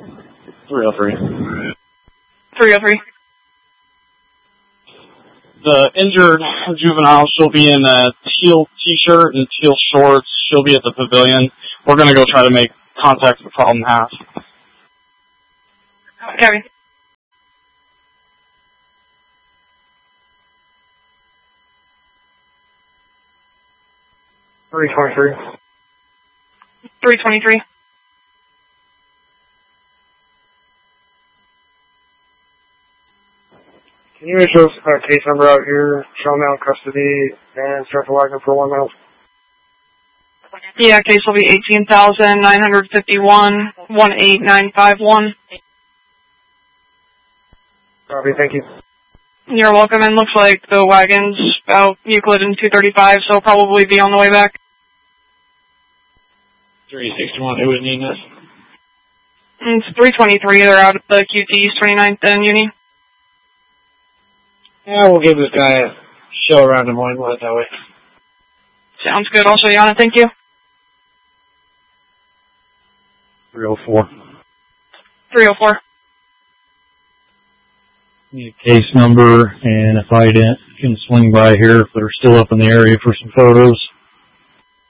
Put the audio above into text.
303. 303. The injured juvenile, she'll be in a teal t-shirt and teal shorts. She'll be at the pavilion. We're going to go try to make contact with problem half. Copy. Three 323. Can you issue a case number out here, show them out in custody, and start the wagon for 1 minute? Yeah, case will be 18,951, 18951. Copy, thank you. You're welcome, and looks like the wagon's out Euclid and 235, so probably be on the way back. 361, who would need this? It's 323, they're out at the QT East 29th and Uni. Yeah, we'll give this guy a show around Des Moines, we'll head that way. Sounds good, I'll show you on it, thank you. 304. 304. Need a case number, and if I can swing by here, if they're still up in the area for some photos.